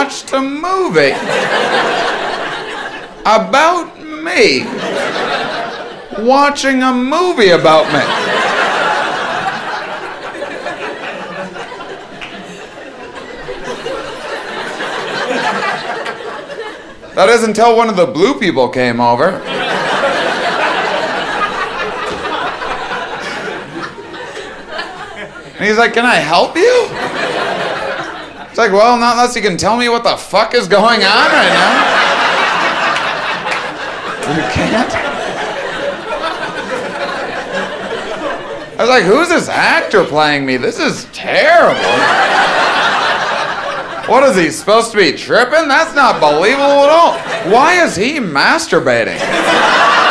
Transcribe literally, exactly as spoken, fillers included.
watched a movie about me. Watching a movie about me. That is until one of the blue people came over. And he's like, can I help you? It's like, well, not unless you can tell me what the fuck is going on right now. You can't? I was like, who's this actor playing me? This is terrible. What is he, supposed to be tripping? That's not believable at all. Why is he masturbating?